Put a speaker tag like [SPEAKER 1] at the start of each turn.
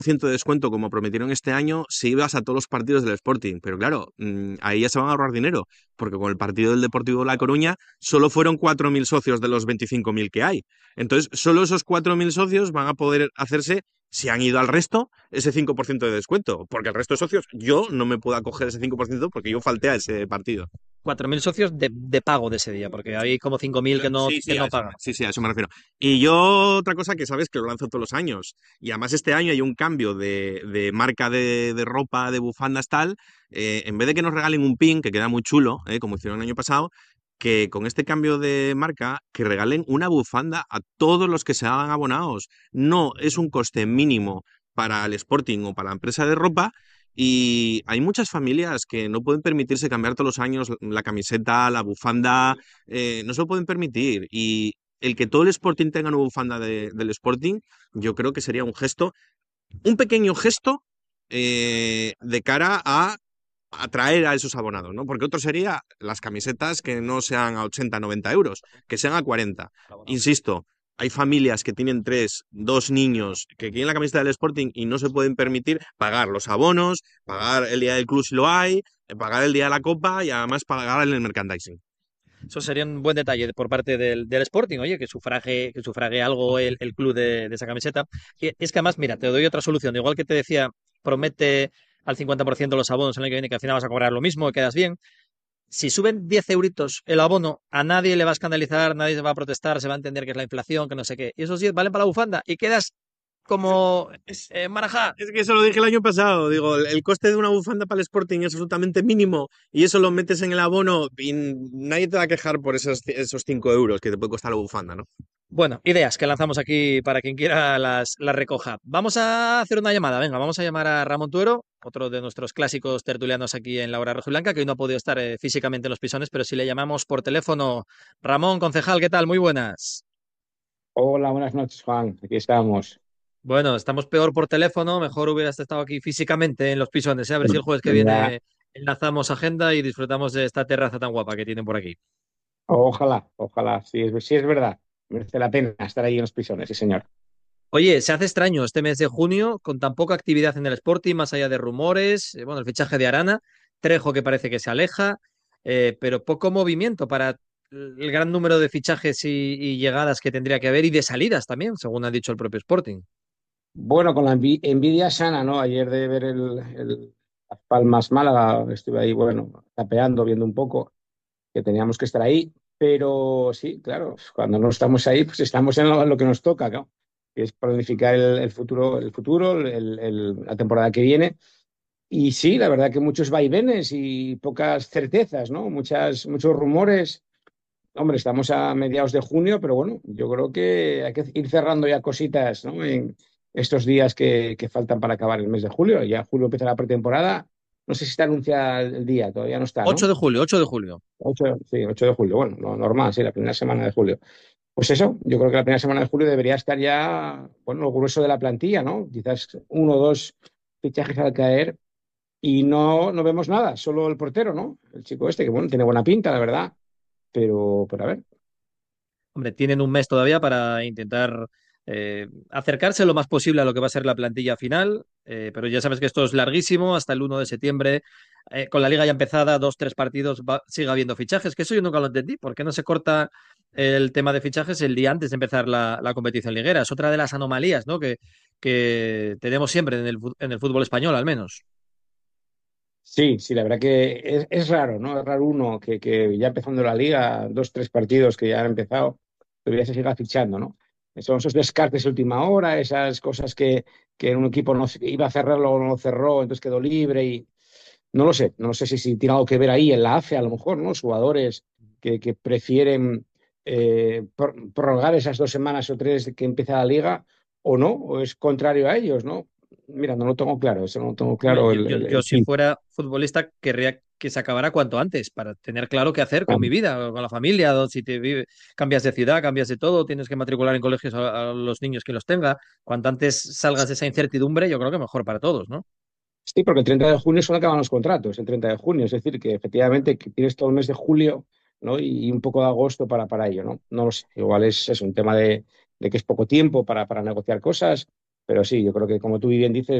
[SPEAKER 1] ciento de descuento como prometieron este año si ibas a todos los partidos del Sporting. Pero claro, ahí ya se van a ahorrar dinero, porque con el partido del Deportivo La Coruña solo fueron 4.000 socios de los 25.000 que hay. Entonces, solo esos 4.000 socios van a poder hacerse, si han ido al resto, ese 5% de descuento. Porque el resto de socios, yo no me puedo acoger ese 5% porque yo falté a ese partido.
[SPEAKER 2] 4.000 socios de pago de ese día, porque hay como 5.000
[SPEAKER 1] Sí,
[SPEAKER 2] que
[SPEAKER 1] sí,
[SPEAKER 2] no pagan.
[SPEAKER 1] sí, a eso me refiero. Y yo, otra cosa que sabes que lo lanzo todos los años, y además este año hay un cambio de marca de ropa, de bufandas, tal, en vez de que nos regalen un pin, que queda muy chulo, como hicieron el año pasado, que con este cambio de marca, que regalen una bufanda a todos los que se hagan abonados. No es un coste mínimo para el Sporting o para la empresa de ropa. Y hay muchas familias que no pueden permitirse cambiar todos los años la camiseta, la bufanda, no se lo pueden permitir. Y el que todo el Sporting tenga una bufanda del Sporting, yo creo que sería un gesto, un pequeño gesto de cara a atraer a esos abonados, ¿no? Porque otro sería las camisetas que no sean a 80 90 euros, que sean a 40. Insisto, hay familias que tienen tres, dos niños que quieren la camiseta del Sporting y no se pueden permitir pagar los abonos, pagar el día del club si lo hay, pagar el día de la copa y además pagar el merchandising.
[SPEAKER 2] Eso sería un buen detalle por parte del Sporting, oye, que sufrague algo el club de esa camiseta. Y es que además, mira, te doy otra solución. Igual que te decía, promete al 50% los abonos el año que viene, que al final vas a cobrar lo mismo, quedas bien. Si suben 10 euritos el abono, a nadie le va a escandalizar, nadie se va a protestar, se va a entender que es la inflación, que no sé qué. Y esos 10 valen para la bufanda y quedas como
[SPEAKER 1] Es,
[SPEAKER 2] marajá.
[SPEAKER 1] es que eso lo dije el año pasado. Digo, el coste de una bufanda para el Sporting es absolutamente mínimo y eso lo metes en el abono y nadie te va a quejar por esos 5 euros que te puede costar la bufanda, ¿no?
[SPEAKER 2] Bueno, ideas que lanzamos aquí para quien quiera las recoja. Vamos a hacer una llamada, venga, vamos a llamar a Ramón Tuero, otro de nuestros clásicos tertulianos aquí en la hora rojiblanca, que hoy no ha podido estar físicamente en los pisones, pero si le llamamos por teléfono. Ramón, concejal, ¿qué tal? Muy buenas.
[SPEAKER 3] Hola, buenas noches, Juan. Aquí estamos.
[SPEAKER 2] Bueno, estamos peor por teléfono, mejor hubieras estado aquí físicamente en los pisones, ¿eh? A ver si el jueves que
[SPEAKER 3] Ya,
[SPEAKER 2] viene enlazamos agenda y disfrutamos de esta terraza tan guapa que tienen por aquí.
[SPEAKER 3] ojalá, ojalá, sí es verdad. Merece la pena estar ahí en los pisones, sí, señor.
[SPEAKER 2] Oye, se hace extraño este mes de junio con tan poca actividad en el Sporting, más allá de rumores, bueno, el fichaje de Arana, Trejo que parece que se aleja, pero poco movimiento para el gran número de fichajes y llegadas que tendría que haber y de salidas también, según ha dicho el propio Sporting.
[SPEAKER 3] Bueno, con la envidia sana, ¿no? Ayer de ver Las Palmas Málaga, estuve ahí, bueno, tapeando, viendo un poco, que teníamos que estar ahí, pero sí, claro, cuando no estamos ahí, pues estamos en lo que nos toca, ¿no? Que es planificar la temporada que viene. Y sí, la verdad que muchos vaivenes y pocas certezas, ¿no? Muchos rumores. Hombre, estamos a mediados de junio, pero bueno, yo creo que hay que ir cerrando ya cositas, ¿no? En estos días que faltan para acabar el mes de julio. Ya julio empieza la pretemporada. No sé si está anunciado el día, todavía no está,
[SPEAKER 2] 8
[SPEAKER 3] ¿no?
[SPEAKER 2] de julio, 8 de julio.
[SPEAKER 3] 8 de julio, bueno, lo normal, sí, la primera semana de julio. Pues eso, yo creo que la primera semana de julio debería estar ya, bueno, el grueso de la plantilla, ¿no? Quizás uno o dos fichajes al caer y no vemos nada, solo el portero, ¿no? El chico este, que bueno, tiene buena pinta, la verdad, pero a ver.
[SPEAKER 2] Hombre, tienen un mes todavía para intentar acercarse lo más posible a lo que va a ser la plantilla final, pero ya sabes que esto es larguísimo, hasta el 1 de septiembre, con la liga ya empezada, dos, tres partidos, sigue habiendo fichajes, que eso yo nunca lo entendí, ¿por qué no se corta el tema de fichajes el día antes de empezar la competición liguera? Es otra de las anomalías, ¿no? que tenemos siempre en el fútbol español, al menos.
[SPEAKER 3] Sí, sí, la verdad que es raro, ¿no? Es raro uno que ya empezando la liga, dos, tres partidos que ya han empezado, todavía se siga fichando, ¿no? Son esos descartes de última hora, esas cosas que un equipo no iba a cerrarlo o no lo cerró, entonces quedó libre y no lo sé si tiene algo que ver ahí en la AFE, a lo mejor, ¿no? Los jugadores que prefieren prorrogar esas 2 semanas o tres que empieza la liga o no, o es contrario a ellos, ¿no? Mira, no lo tengo claro, eso no lo tengo
[SPEAKER 2] Hombre,
[SPEAKER 3] claro
[SPEAKER 2] yo si fuera futbolista querría que se acabara cuanto antes para tener claro qué hacer con mi vida, con la familia, o si cambias de ciudad, cambias de todo, tienes que matricular en colegios a los niños que los tenga. Cuanto antes salgas de esa incertidumbre, yo creo que mejor para todos, ¿no?
[SPEAKER 3] Sí, porque el 30 de junio son acaban los contratos, el 30 de junio. Es decir, que efectivamente que tienes todo el mes de julio, ¿no? Y un poco de agosto para ello, ¿no? No lo sé. Igual es un tema de que es poco tiempo para negociar cosas. pero sí, yo creo que como tú bien dices,